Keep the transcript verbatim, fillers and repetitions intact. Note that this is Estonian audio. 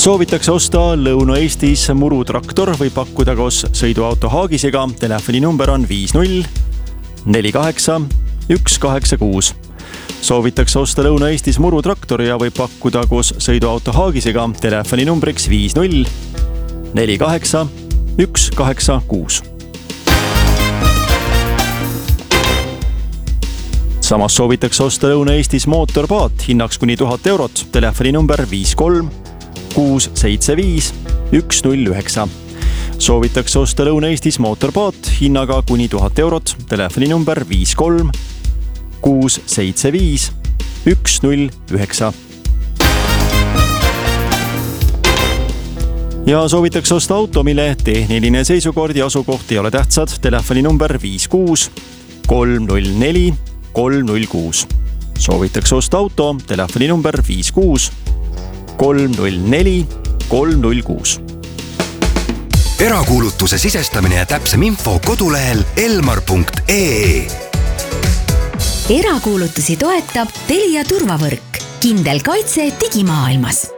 Soovitakse osta Lõuna-Eestis murutraktor või pakkuda koos sõiduauto haagisega. Telefoni number on viis null neli kaheksa üks kaheksa kuus. Soovitakse osta Lõuna-Eestis murutraktor ja või pakkuda koos sõiduauto haagisega. Telefoni numbriks viis null neli kaheksa üks kaheksa kuus. Samas soovitakse osta Lõuna-Eestis mootorpaat hinnaks kuni tuhat eurot. Telefoni number viis kolm kuus seitse viis üks null üheksa. Soovitakse osta Lõuna-Eestis mootorpaat hinnaga kuni tuhat eurot. Telefoni number viis kolm kuus seitse viis üks null üheksa. Ja soovitakse osta auto, mille tehniline seisukord ja asukoht ei ole tähtsad. Telefoni number viis kuus kolm null neli kolm null kuus. Soovitakse osta auto, telefoni number viis kuus kolm null neli kolm null kuus. Erakuulutuse sisestamine ja täpsem info kodulehel elmar punkt ee. Erakuulutusi toetab Telia turvavõrk. Kindel kaitse digimaailmas.